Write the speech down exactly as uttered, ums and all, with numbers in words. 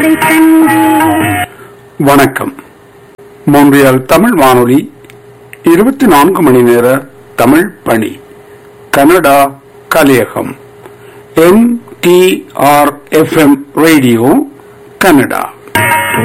வணக்கம். மோன்றியால் தமிழ் வானொலி இருபத்தி நான்கு மணி நேர தமிழ் பணி. கனடா கலியகம். என் D R F M radio Canada.